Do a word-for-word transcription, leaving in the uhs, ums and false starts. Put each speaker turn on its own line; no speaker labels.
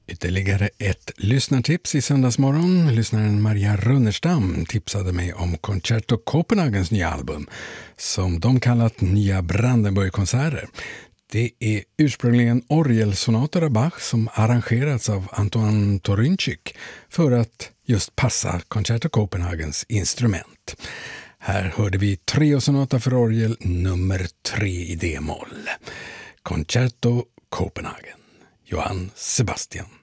Ytterligare ett lyssnartips i söndagsmorgon. Lyssnaren Maria Runnerstam tipsade mig om Concerto Copenhagens nya album som de kallat Nya Brandenburg-konserter. Det är ursprungligen orgelsonater av Bach som arrangerats av Antoine Torinchik för att just passa Concerto Copenhagens instrument. Här hörde vi Trio-sonata för orgel nummer tre i D-moll. Concerto Copenhagen. Johann Sebastian